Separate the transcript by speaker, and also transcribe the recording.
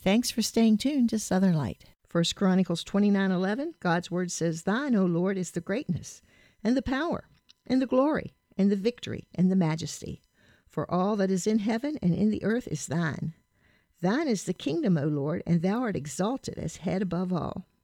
Speaker 1: Thanks for staying tuned to Southern Light. 1 Chronicles 29:11, God's word says, Thine, O Lord, is the greatness, and the power, and the glory, and the victory, and the majesty. For all that is in heaven and in the earth is thine. Thine is the kingdom, O Lord, and thou art exalted as head above all.